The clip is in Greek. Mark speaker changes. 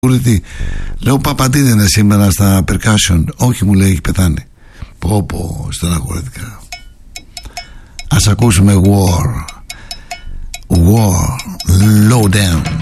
Speaker 1: Λέω Παπαντή δεν είναι σήμερα στα percussion. Όχι, μου λέει, έχει πεθάνει. Πω στεναχωρήθηκα. Ας ακούσουμε War Low Down.